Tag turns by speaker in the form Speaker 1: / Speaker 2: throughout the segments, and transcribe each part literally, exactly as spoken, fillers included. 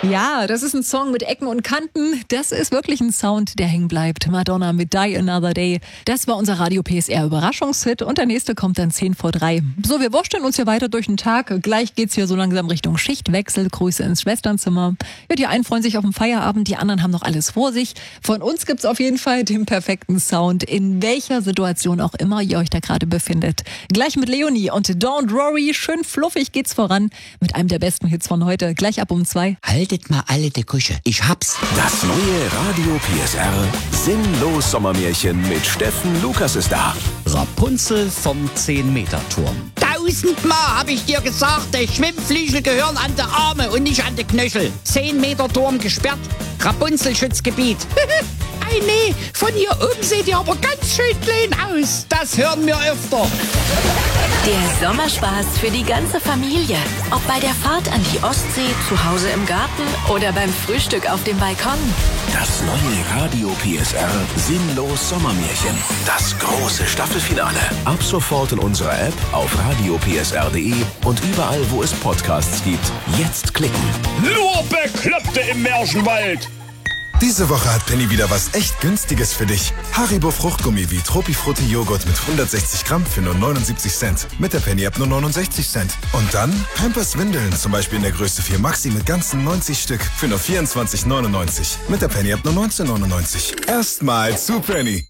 Speaker 1: Ja, das ist ein Song mit Ecken und Kanten. Das ist wirklich ein Sound, der hängen bleibt. Madonna mit Die Another Day. Das war unser Radio P S R Überraschungshit und der nächste kommt dann zehn vor drei. So, wir wursteln uns hier weiter durch den Tag. Gleich geht's hier so langsam Richtung Schichtwechsel. Grüße ins Schwesternzimmer. Ja, die einen freuen sich auf den Feierabend, die anderen haben noch alles vor sich. Von uns gibt's auf jeden Fall den perfekten Sound, in welcher Situation auch immer ihr euch da gerade befindet. Gleich mit Leonie und Don't Worry. Schön fluffig geht's voran mit einem der besten Hits von heute. Gleich ab um zwei.
Speaker 2: Haltet mal alle die Kusche. Ich hab's.
Speaker 3: Das neue Radio P S R Sinnlos Sommermärchen mit Steffen Lukas ist da.
Speaker 4: Rapunzel vom zehn-Meter-Turm.
Speaker 2: Tausendmal habe ich dir gesagt, die Schwimmflügel gehören an die Arme und nicht an die Knöchel. Zehn Meter Turm gesperrt. Rapunzel-Schutzgebiet. Ei nee, von hier oben seht ihr aber ganz schön klein aus. Das hören wir öfter.
Speaker 5: Der Sommerspaß für die ganze Familie. Ob bei der Fahrt an die Ostsee, zu Hause im Garten oder beim Frühstück auf dem Balkon.
Speaker 3: Das neue Radio P S R Sinnlos Sommermärchen. Das große Staffelfinale. Ab sofort in unserer App, auf radio p s r punkt d e und überall, wo es Podcasts gibt. Jetzt klicken.
Speaker 6: Nur Bekloppte im Märchenwald.
Speaker 7: Diese Woche hat Penny wieder was echt Günstiges für dich. Haribo Fruchtgummi wie Tropifrutti Joghurt mit hundertsechzig Gramm für nur neunundsiebzig Cent. Mit der Penny-App nur neunundsechzig Cent. Und dann Pampers Windeln, zum Beispiel in der Größe vier Maxi mit ganzen neunzig Stück für nur vierundzwanzig neunundneunzig. Mit der Penny-App nur neunzehn neunundneunzig. Erstmal zu Penny.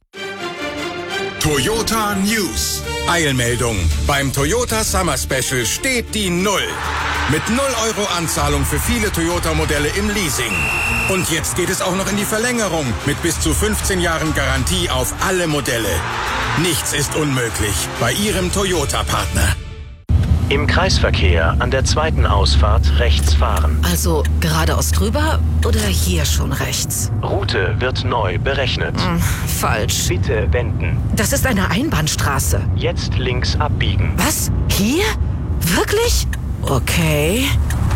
Speaker 8: Toyota News. Eilmeldung. Beim Toyota Summer Special steht die Null. Mit null Euro Anzahlung für viele Toyota-Modelle im Leasing. Und jetzt geht es auch noch in die Verlängerung mit bis zu fünfzehn Jahren Garantie auf alle Modelle. Nichts ist unmöglich bei Ihrem Toyota-Partner.
Speaker 9: Im Kreisverkehr an der zweiten Ausfahrt rechts fahren.
Speaker 5: Also geradeaus drüber oder hier schon rechts?
Speaker 9: Route wird neu berechnet.
Speaker 5: Hm, falsch.
Speaker 9: Bitte wenden.
Speaker 5: Das ist eine Einbahnstraße.
Speaker 9: Jetzt links abbiegen.
Speaker 5: Was? Hier? Wirklich? Okay.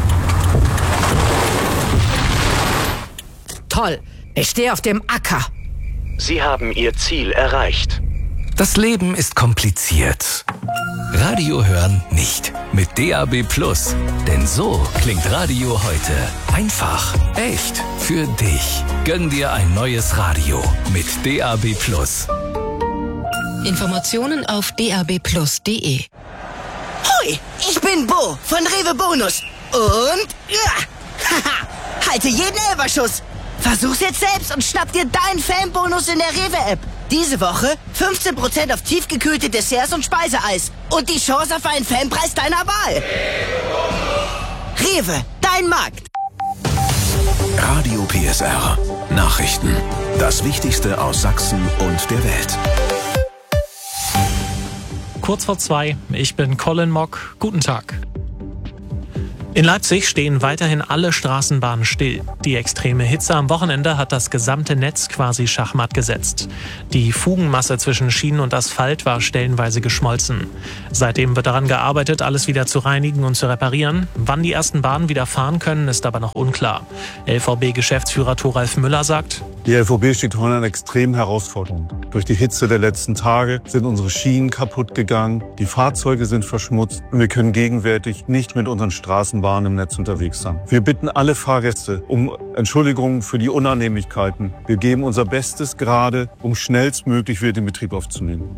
Speaker 5: Toll. Ich stehe auf dem Acker.
Speaker 9: Sie haben Ihr Ziel erreicht.
Speaker 10: Das Leben ist kompliziert. Radio hören nicht. Mit D A B Plus. Denn so klingt Radio heute. Einfach, echt, für dich. Gönn dir ein neues Radio mit D A B Plus.
Speaker 5: Informationen auf d a b plus punkt d e.
Speaker 2: Hoi, ich bin Bo von Rewe Bonus. Und ja, haha, halte jeden Elberschuss. Versuch's jetzt selbst und schnapp dir deinen Fanbonus in der Rewe-App. Diese Woche fünfzehn Prozent auf tiefgekühlte Desserts und Speiseeis. Und die Chance auf einen Fanpreis deiner Wahl. Rewe, dein Markt.
Speaker 3: Radio P S R Nachrichten. Das Wichtigste aus Sachsen und der Welt.
Speaker 11: Kurz vor zwei, ich bin Colin Mock. Guten Tag. In Leipzig stehen weiterhin alle Straßenbahnen still. Die extreme Hitze am Wochenende hat das gesamte Netz quasi schachmatt gesetzt. Die Fugenmasse zwischen Schienen und Asphalt war stellenweise geschmolzen. Seitdem wird daran gearbeitet, alles wieder zu reinigen und zu reparieren. Wann die ersten Bahnen wieder fahren können, ist aber noch unklar. L V B-Geschäftsführer Thoralf Müller sagt:
Speaker 12: Die L V B steht vor einer extremen Herausforderung. Durch die Hitze der letzten Tage sind unsere Schienen kaputt gegangen, die Fahrzeuge sind verschmutzt und wir können gegenwärtig nicht mit unseren Straßenbahnen im Netz unterwegs sein. Wir bitten alle Fahrgäste um Entschuldigung für die Unannehmlichkeiten. Wir geben unser Bestes gerade, um schnellstmöglich wieder den Betrieb aufzunehmen.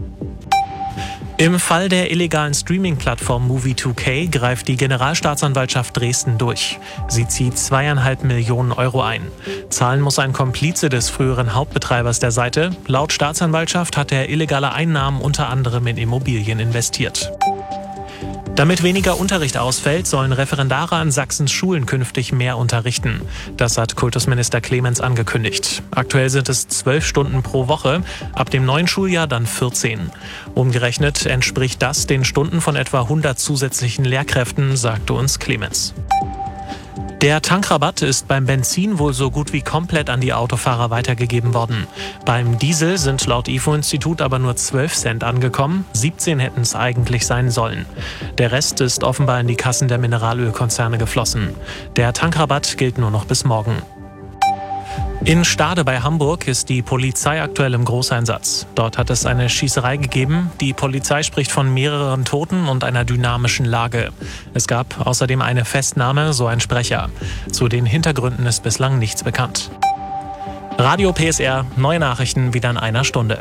Speaker 11: Im Fall der illegalen Streaming-Plattform Movie zwei K greift die Generalstaatsanwaltschaft Dresden durch. Sie zieht zweieinhalb Millionen Euro ein. Zahlen muss ein Komplize des früheren Hauptbetreibers der Seite. Laut Staatsanwaltschaft hat er illegale Einnahmen unter anderem in Immobilien investiert. Damit weniger Unterricht ausfällt, sollen Referendare an Sachsens Schulen künftig mehr unterrichten. Das hat Kultusminister Clemens angekündigt. Aktuell sind es zwölf Stunden pro Woche, ab dem neuen Schuljahr dann vierzehn. Umgerechnet entspricht das den Stunden von etwa hundert zusätzlichen Lehrkräften, sagte uns Clemens. Der Tankrabatt ist beim Benzin wohl so gut wie komplett an die Autofahrer weitergegeben worden. Beim Diesel sind laut I F O-Institut aber nur zwölf Cent angekommen, siebzehn hätten es eigentlich sein sollen. Der Rest ist offenbar in die Kassen der Mineralölkonzerne geflossen. Der Tankrabatt gilt nur noch bis morgen. In Stade bei Hamburg ist die Polizei aktuell im Großeinsatz. Dort hat es eine Schießerei gegeben. Die Polizei spricht von mehreren Toten und einer dynamischen Lage. Es gab außerdem eine Festnahme, so ein Sprecher. Zu den Hintergründen ist bislang nichts bekannt. Radio P S R, neue Nachrichten wieder in einer Stunde.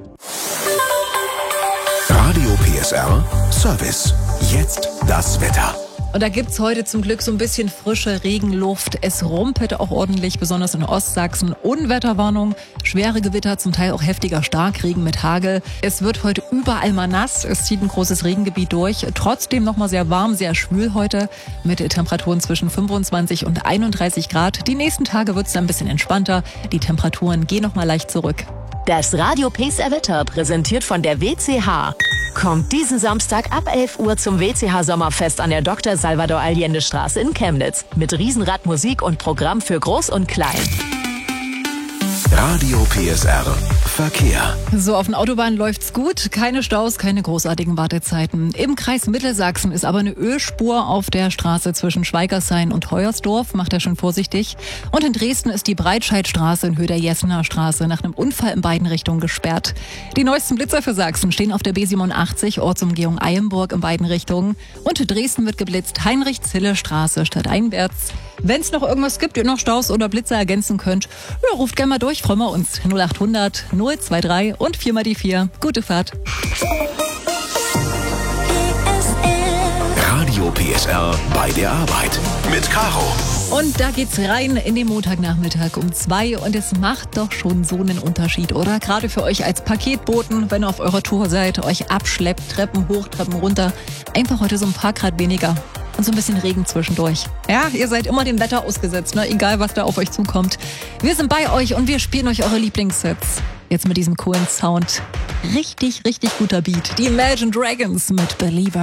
Speaker 3: Radio P S R Service. Jetzt das Wetter.
Speaker 1: Und da gibt's heute zum Glück so ein bisschen frische Regenluft. Es rumpelt auch ordentlich, besonders in Ostsachsen. Unwetterwarnung, schwere Gewitter, zum Teil auch heftiger Starkregen mit Hagel. Es wird heute überall mal nass. Es zieht ein großes Regengebiet durch. Trotzdem noch mal sehr warm, sehr schwül heute mit Temperaturen zwischen fünfundzwanzig und einunddreißig Grad. Die nächsten Tage wird's dann ein bisschen entspannter. Die Temperaturen gehen noch mal leicht zurück.
Speaker 5: Das Radio P S R Wetter, präsentiert von der W C H. Kommt diesen Samstag ab elf Uhr zum W C H Sommerfest an der Doktor Salvador Allende Straße in Chemnitz. Mit Riesenradmusik und Programm für Groß und Klein.
Speaker 3: Radio P S R Verkehr.
Speaker 1: So, auf den Autobahnen läuft's gut. Keine Staus, keine großartigen Wartezeiten. Im Kreis Mittelsachsen ist aber eine Ölspur auf der Straße zwischen Schweigershain und Heuersdorf. Macht er schon vorsichtig. Und in Dresden ist die Breitscheidstraße in Höhe der Jessener Straße nach einem Unfall in beiden Richtungen gesperrt. Die neuesten Blitzer für Sachsen stehen auf der B siebenundachtzig, Ortsumgehung Eilenburg in beiden Richtungen. Und Dresden wird geblitzt, Heinrich-Zille-Straße stadteinwärts. Wenn es noch irgendwas gibt, ihr noch Staus oder Blitzer ergänzen könnt, ja, ruft gerne mal durch, freuen wir uns. null achthundert null zwei drei und vier mal die vier. Gute Fahrt.
Speaker 3: Radio P S R bei der Arbeit mit Caro.
Speaker 1: Und da geht's rein in den Montagnachmittag um zwei und es macht doch schon so einen Unterschied, oder? Gerade für euch als Paketboten, wenn ihr auf eurer Tour seid, euch abschleppt, Treppen hoch, Treppen runter. Einfach heute so ein paar Grad weniger. Und so ein bisschen Regen zwischendurch. Ja, ihr seid immer dem Wetter ausgesetzt, ne? Egal was da auf euch zukommt. Wir sind bei euch und wir spielen euch eure Lieblingssets. Jetzt mit diesem coolen Sound. Richtig, richtig guter Beat. Die Imagine Dragons mit Believer.